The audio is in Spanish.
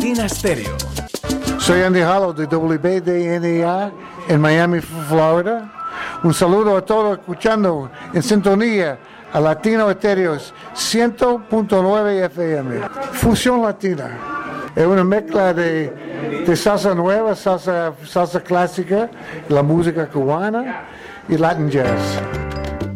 Latina Stereo. Soy Andy Halo de WBDNA en Miami, Florida. Un saludo a todos escuchando en sintonía a Latino Stereo 100.9 FM. Fusión Latina. Es una mezcla de salsa nueva, salsa clásica, la música cubana y Latin Jazz.